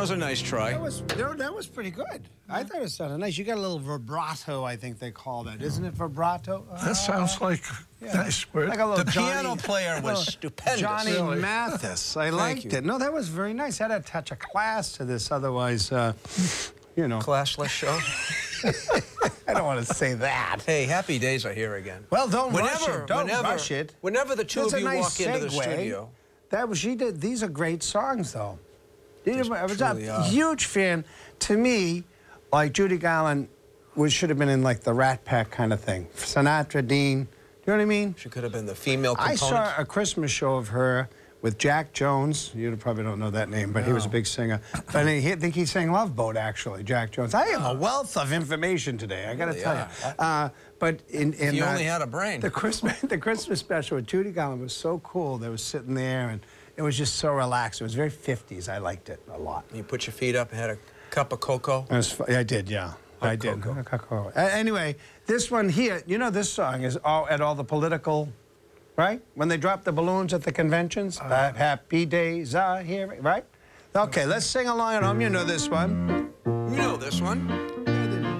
was a nice try. That was pretty good. I thought it sounded nice. You got a little vibrato, I think they call that. Isn't it vibrato? That sounds like a nice word. Like a little The piano player was stupendous. Johnny Really. Mathis. I liked it. No, that was very nice. Had a touch of class to this. Otherwise, you know. Classless show. I don't want to say that. Hey, happy days are here again. Well, don't rush it. Don't rush it. Whenever the two That's of a you nice walk into the segue. studio. She did. These are great songs, though. I was truly a are. huge fan. To me, like Judy Garland should have been in like the Rat Pack kind of thing. Sinatra, Dean. You know what I mean? She could have been the female I component. saw a Christmas show of her with Jack Jones. You probably don't know that name, but he was a big singer. But I think he sang Love Boat, actually, Jack Jones. I am a wealth of information today, I got to tell you. But in you only had a brain. The Christmas special with Judy Garland was so cool. They were sitting there, and it was just so relaxed. It was very 50s. I liked it a lot. You put your feet up and had a cup of cocoa. I did, yeah. I did. Cocoa. Anyway, this one here, you know this song is at all the political, right? When they drop the balloons at the conventions, happy days are here, right? Okay, let's sing along at home. You know this one. You know this one.